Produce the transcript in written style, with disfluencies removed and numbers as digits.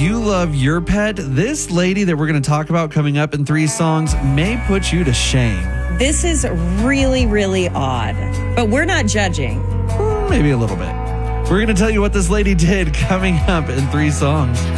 you love your pet, this lady that we're going to talk about coming up in 3 songs may put you to shame. This is really, really odd, but we're not judging. Maybe a little bit. We're going to tell you what this lady did coming up in 3 songs.